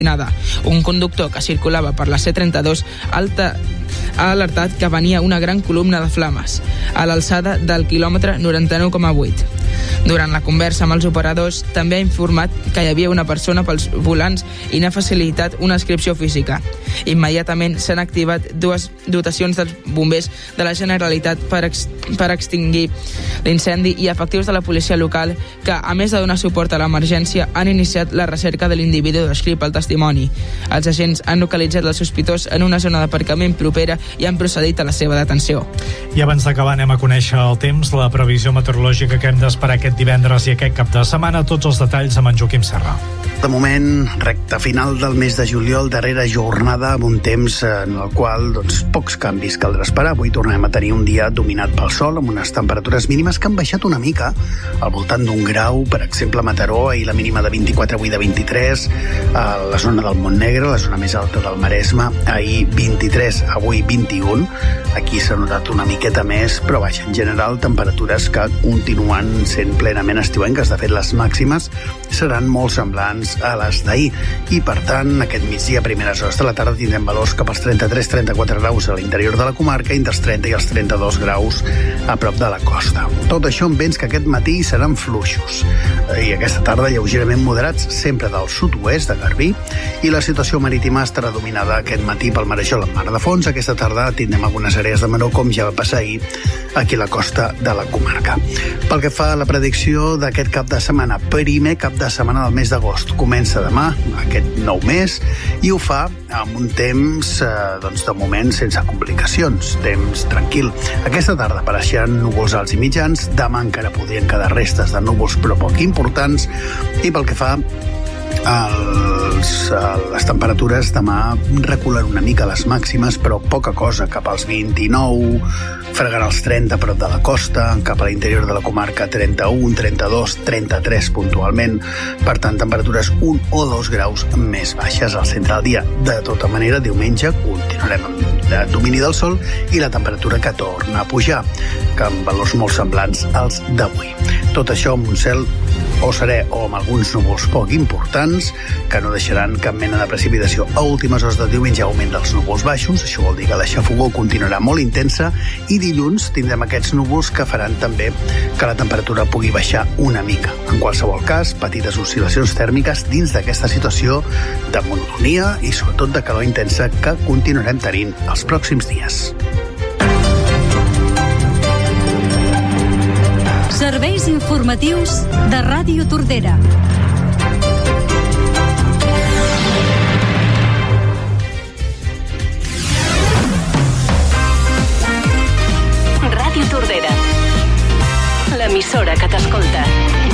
Un conductor que circulava per la C32 ha alertat que venia una gran columna de flames a l'alçada del quilòmetre 99,8. Durant la conversa amb els operadors també ha informat que hi havia una persona pels volants i n'ha facilitat una inscripció física. Immediatament s'han activat 2 dotacions dels bombers de la Generalitat per extingir l'incendi i efectius de la policia local que, a més de donar suport a l'emergència, han iniciat la recerca de l'individu descrit pel testimoni. Els agents han localitzat el sospitós en una zona d'aparcament propera i han procedit a la seva detenció. I abans d'acabar anem a conèixer el temps, la previsió meteorològica que hem d'esperar aquest divendres i aquest cap de setmana. Tots els detalls amb en Joaquim Serra. De moment, recta final del mes de juliol, darrera jornada amb un temps en el qual pocs canvis caldrà esperar. Avui tornem a tenir un dia dominat pel sol amb unes temperatures mínimes que han baixat una mica, al voltant d'1 grau, per exemple a Mataró, ahir la mínima de 24, avui de 23, a la zona del Montnegre, la zona més alta del Maresme, ahir 23, avui 21, aquí s'ha notat una miqueta més, però vaja, en general temperatures que continuen sent plenament estiuenques. De fet, les màximes seran molt semblants a les d'ahir i, per tant, aquest migdia, a primeres hores de la tarda, tindrem valors cap als 33-34 graus a l'interior de la comarca i entre els 30 i els 32 graus a prop de la costa. Tot això amb vents que aquest matí seran fluixos i aquesta tarda lleugerament moderats, sempre del sud-oest de Garbí, i la situació marítima estarà dominada aquest matí pel marejol en mar de fons. Aquesta tarda tindrem algunes àrees de menor, com ja va passar ahir aquí a la costa de la comarca. Pel que fa a la predicció d'aquest cap de setmana, primer cap de setmana del mes d'agost, comença demà, aquest nou mes, i ho fa amb un temps, de moment, sense complicacions, temps tranquil. Aquesta tarda apareixen núvols alts i mitjans, demà encara podrien quedar restes de núvols però poc importants, i pel que fa les temperatures, demà reculen una mica les màximes, però poca cosa, cap als 29, fregant els 30 prop de la costa, cap a l'interior de la comarca 31, 32, 33 puntualment, per tant temperatures 1 o 2 graus més baixes al centre del dia. De tota manera, diumenge continuarem amb domini del sol i la temperatura que torna a pujar, que amb valors molt semblants als d'avui. Tot això amb un cel o serè o amb alguns núvols poc importants que no deixaran cap mena de precipitació. A últimes hores de diumenge augment dels núvols baixos, això vol dir que la xafogor continuarà molt intensa, i dilluns tindrem aquests núvols que faran també que la temperatura pugui baixar una mica. En qualsevol cas, petites oscil·lacions tèrmiques dins d'aquesta situació de monotonia i sobretot de calor intensa que continuarem tenint els pròxims dies. Serveis informatius de Ràdio Tordera. Ràdio Tordera, l'emissora que t'escolta.